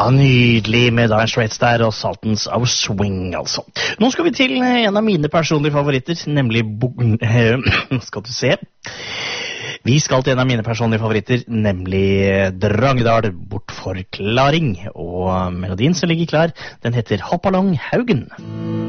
nydelig med Dire Straits der, og Sultans of Swing, altså. Nå skal vi til en av mine personlige favoritter, nemlig skal du se. Vi skal til en av mine personlige favoritter, nemlig Drangedal Bortforklaring. Og melodien som ligger klar, den heter Hoppalong Haugen.